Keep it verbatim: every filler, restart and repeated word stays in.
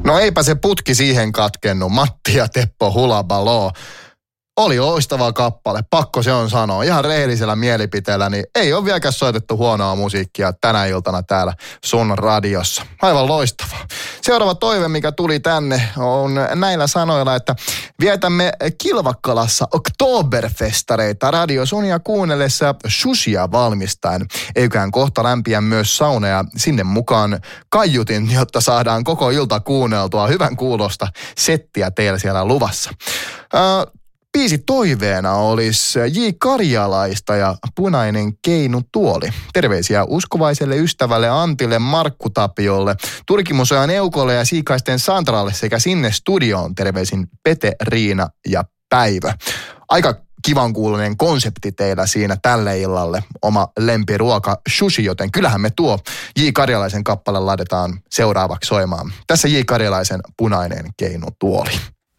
No eipä se putki siihen katkennut. Matti ja Teppo Hulabaloo. Oli loistava kappale, pakko se on sanoa. Ihan rehellisellä mielipiteellä, niin ei ole vieläkään soitettu huonoa musiikkia tänä iltana täällä sun radiossa. Aivan loistavaa. Seuraava toive, mikä tuli tänne, on näillä sanoilla, että vietämme Kilvakkalassa Oktoberfestareita Radio Sonia kuunnellessa sushia valmistaen. Eiköhän kohta lämpiä myös sauna ja sinne mukaan kaiutin, jotta saadaan koko ilta kuunneltua hyvän kuulosta settiä teillä siellä luvassa. Uh, Biisi toiveena olisi J. Karjalaista ja Punainen keinutuoli. Terveisiä uskovaiselle ystävälle Antille Markku Tapiolle, Turkimuseon Eukolle ja Siikaisten Santralle sekä sinne studioon. Terveisin Pete, Riina ja Päivä. Aika kivan kuuloinen konsepti teillä siinä tälle illalle. Oma lempiruoka sushi, joten kyllähän me tuo J. Karjalaisen kappale laitetaan seuraavaksi soimaan. Tässä J. Karjalaisen Punainen keinutuoli.